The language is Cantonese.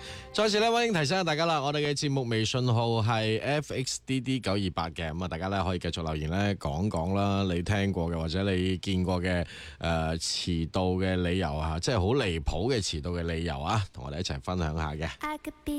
再次咧，溫馨提醒下大家啦，我哋嘅節目微信號係 FXDD928嘅，咁啊，大家咧可以繼續留言咧講講啦，你聽過嘅或者你見過嘅遲到嘅理由啊，即係好離譜嘅遲到嘅理由啊，同我哋一齊分享下嘅。